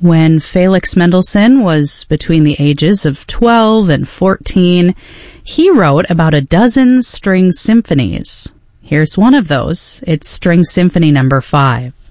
When Felix Mendelssohn was between the ages of 12 and 14, he wrote about a dozen string symphonies. Here's one of those. It's String Symphony number 5.